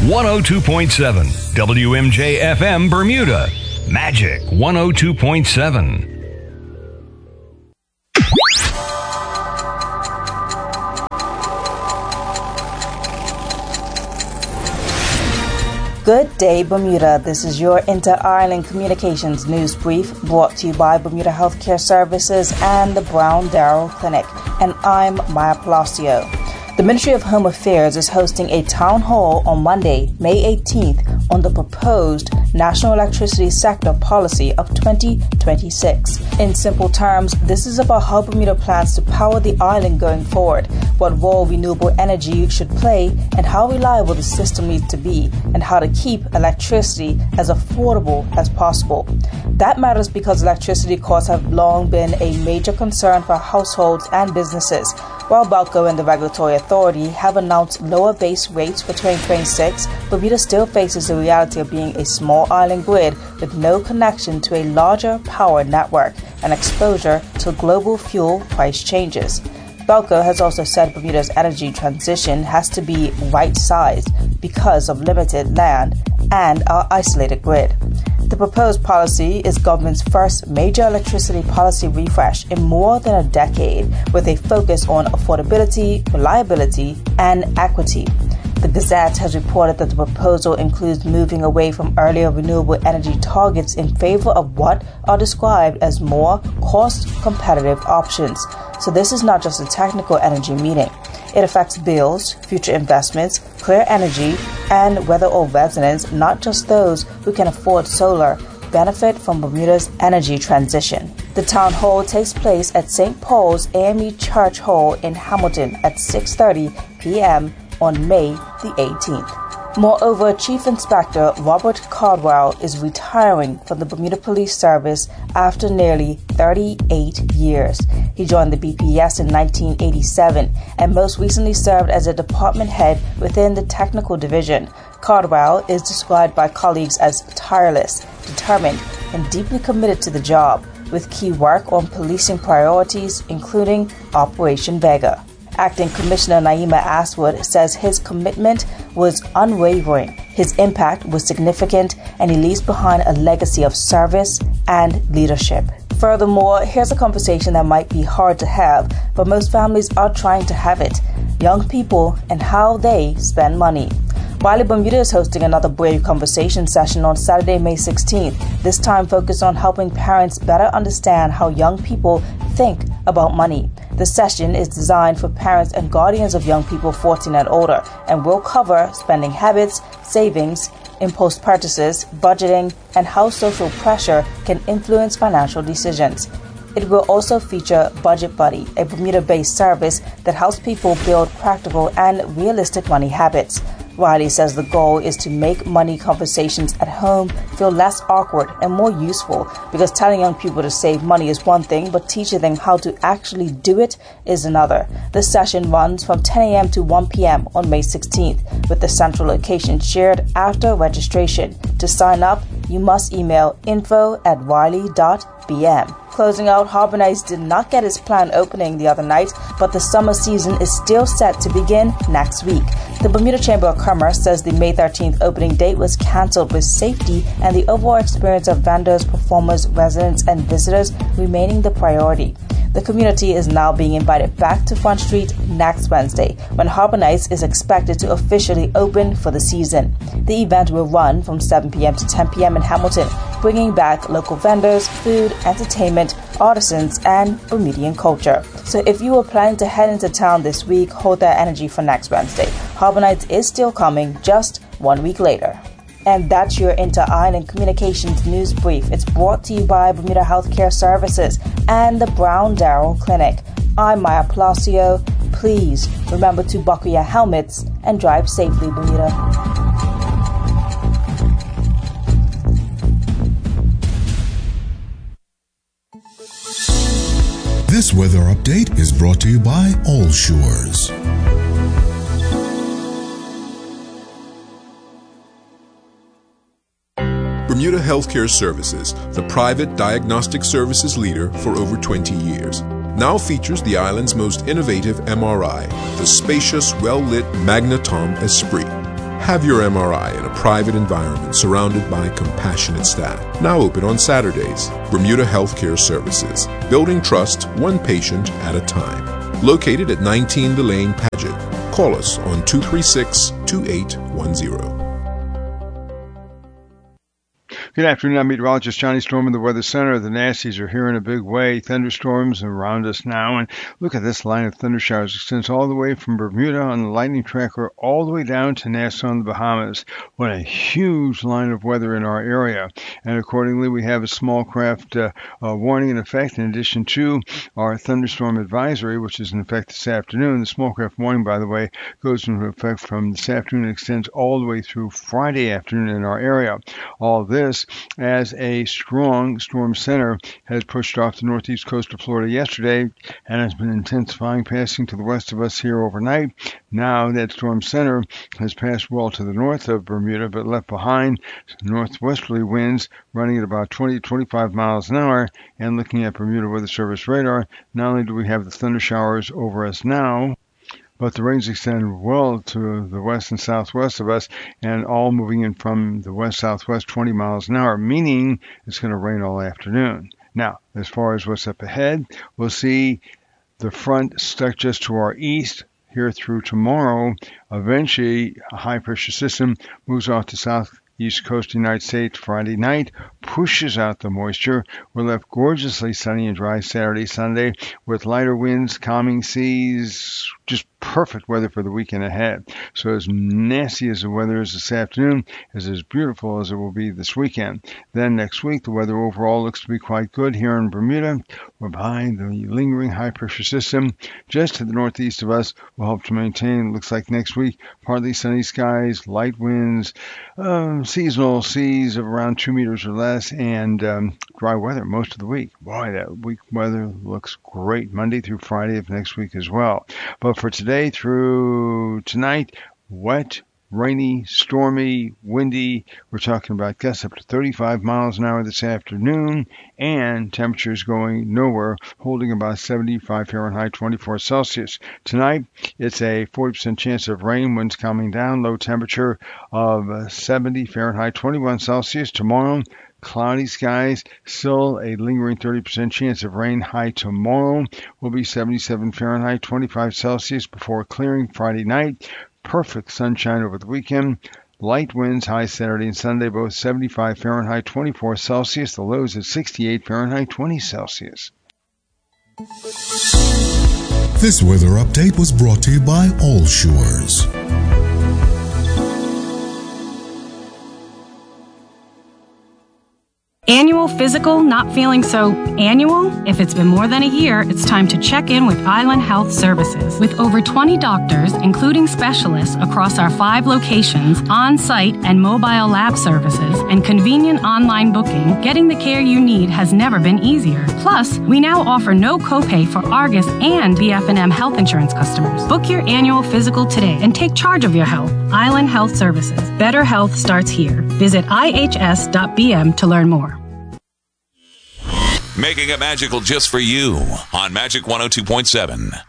102.7 WMJ FM Bermuda. Magic 102.7. Good day, Bermuda. This is your Inter-Ireland Communications News Brief brought to you by Bermuda Healthcare Services and the Brown Darrell Clinic. And I'm Maya Palacio. The Ministry of Home Affairs is hosting a town hall on Monday, May 18th, on the proposed National Electricity Sector Policy of 2026. In simple terms, this is about how Bermuda plans to power the island going forward, what role renewable energy should play, and how reliable the system needs to be, and how to keep electricity as affordable as possible. That matters because electricity costs have long been a major concern for households and businesses. While BELCO and the Regulatory Authority have announced lower base rates for 2026, Bermuda still faces the reality of being a small island grid with no connection to a larger power network and exposure to global fuel price changes. BELCO has also said Bermuda's energy transition has to be right-sized because of limited land and our isolated grid. The proposed policy is government's first major electricity policy refresh in more than a decade, with a focus on affordability, reliability, and equity. The Gazette has reported that the proposal includes moving away from earlier renewable energy targets in favor of what are described as more cost-competitive options. So this is not just a technical energy meeting. It affects bills, future investments, clear energy, and whether all residents, not just those who can afford solar, benefit from Bermuda's energy transition. The town hall takes place at St. Paul's AME Church Hall in Hamilton at 6:30 p.m. on May the 18th. Moreover, Chief Inspector Robert Cardwell is retiring from the Bermuda Police Service after nearly 38 years. He joined the BPS in 1987 and most recently served as a department head within the technical division. Cardwell is described by colleagues as tireless, determined, and deeply committed to the job, with key work on policing priorities, including Operation Vega. Acting Commissioner Naima Aswood says his commitment was unwavering, his impact was significant, and he leaves behind a legacy of service and leadership. Furthermore, here's a conversation that might be hard to have, but most families are trying to have it. Young people and how they spend money. Wiley Bermuda is hosting another Brave Conversation session on Saturday, May 16th, this time focused on helping parents better understand how young people think about money. The session is designed for parents and guardians of young people 14 and older and will cover spending habits, savings, impulse purchases, budgeting, and how social pressure can influence financial decisions. It will also feature Budget Buddy, a Bermuda-based service that helps people build practical and realistic money habits. Riley says the goal is to make money conversations at home feel less awkward and more useful, because telling young people to save money is one thing, but teaching them how to actually do it is another. The session runs from 10 a.m. to 1 p.m. on May 16th, with the central location shared after registration. To sign up, you must email info@wiley.bm. Closing out, Harbour Nights did not get its planned opening the other night, but the summer season is still set to begin next week. The Bermuda Chamber of Commerce says the May 13th opening date was cancelled, with safety and the overall experience of vendors, performers, residents, and visitors remaining the priority. The community is now being invited back to Front Street next Wednesday, when Harbour Nights is expected to officially open for the season. The event will run from 7 p.m. to 10 p.m. in Hamilton, bringing back local vendors, food, entertainment, artisans, and Bermudian culture. So if you were planning to head into town this week, hold that energy for next Wednesday. Harbour Nights is still coming, just 1 week later. And that's your Inter-Island Communications News Brief. It's brought to you by Bermuda Healthcare Services and the Brown Darrell Clinic. I'm Maya Palacio. Please remember to buckle your helmets and drive safely, Bermuda. This weather update is brought to you by All Shores. Bermuda Healthcare Services, the private diagnostic services leader for over 20 years, now features the island's most innovative MRI, the spacious, well-lit Magnetom Esprit. Have your MRI in a private environment surrounded by compassionate staff. Now open on Saturdays. Bermuda Healthcare Services. Building trust one patient at a time. Located at 19 Delane Paget. Call us on 236-2810. Good afternoon. I'm meteorologist Johnny Storm in the Weather Center. The nasties are here in a big way. Thunderstorms around us now. And look at this line of thunder showers. It extends all the way from Bermuda on the lightning tracker all the way down to Nassau in the Bahamas. What a huge line of weather in our area. And accordingly, we have a small craft warning in effect in addition to our thunderstorm advisory, which is in effect this afternoon. The small craft warning, by the way, goes into effect from this afternoon and extends all the way through Friday afternoon in our area. All this as a strong storm center has pushed off the northeast coast of Florida yesterday and has been intensifying, passing to the west of us here overnight. Now that storm center has passed well to the north of Bermuda, but left behind northwesterly winds running at about 20 to 25 miles an hour. And looking at Bermuda Weather Service radar, not only do we have the thunder showers over us now, but the rains extend well to the west and southwest of us, and all moving in from the west-southwest 20 miles an hour, meaning it's going to rain all afternoon. Now, as far as what's up ahead, we'll see the front stuck just to our east here through tomorrow. Eventually, a high-pressure system moves off the southeast coast of the United States Friday night, pushes out the moisture. We're left gorgeously sunny and dry Saturday, Sunday, with lighter winds, calming seas, just perfect weather for the weekend ahead. So as nasty as the weather is this afternoon is as beautiful as it will be this weekend. Then next week, the weather overall looks to be quite good here in Bermuda. We're behind the lingering high-pressure system just to the northeast of us. We'll help to maintain, looks like next week, partly sunny skies, light winds, seasonal seas of around 2 meters or less, and dry weather most of the week. Boy, that week weather looks great Monday through Friday of next week as well. But for today through tonight, wet, rainy, stormy, windy. We're talking about gusts up to 35 miles an hour this afternoon, and temperatures going nowhere, holding about 75 Fahrenheit, 24 Celsius. Tonight, it's a 40% chance of rain, winds calming down, low temperature of 70 Fahrenheit, 21 Celsius. Tomorrow, cloudy skies, still a lingering 30% chance of rain. High tomorrow will be 77 Fahrenheit, 25 Celsius before clearing Friday night. Perfect sunshine over the weekend. Light winds, high Saturday and Sunday, both 75 Fahrenheit, 24 Celsius. The lows at 68 Fahrenheit, 20 Celsius. This weather update was brought to you by Allsures. Annual physical, not feeling so annual? If it's been more than a year, it's time to check in with Island Health Services. With over 20 doctors, including specialists across our 5 locations, on-site and mobile lab services, and convenient online booking, getting the care you need has never been easier. Plus, we now offer no copay for Argus and BF&M health insurance customers. Book your annual physical today and take charge of your health. Island Health Services. Better health starts here. Visit ihs.bm to learn more. Making it magical just for you on Magic 102.7.